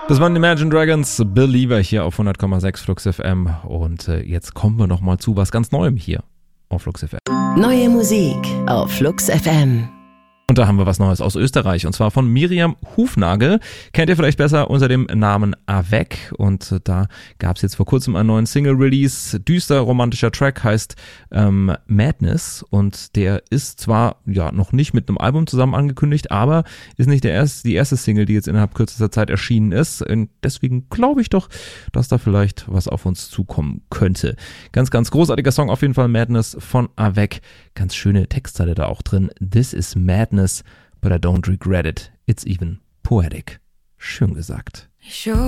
Das waren Imagine Dragons, Believer hier auf 100,6 Flux FM. Und jetzt kommen wir nochmal zu was ganz Neuem hier auf Flux FM. Neue Musik auf Flux FM. Und da haben wir was Neues aus Österreich, und zwar von Miriam Hufnagel. Kennt ihr vielleicht besser unter dem Namen Avec. Und da gab es jetzt vor kurzem einen neuen Single-Release. Düster romantischer Track, heißt Madness. Und der ist zwar noch nicht mit einem Album zusammen angekündigt, aber ist nicht die erste Single, die jetzt innerhalb kürzester Zeit erschienen ist. Und deswegen glaube ich doch, dass da vielleicht was auf uns zukommen könnte. Ganz, ganz großartiger Song auf jeden Fall, Madness von Avec. Ganz schöne Textzeile da auch drin. This is madness, but I don't regret it. It's even poetic. Schön gesagt. Show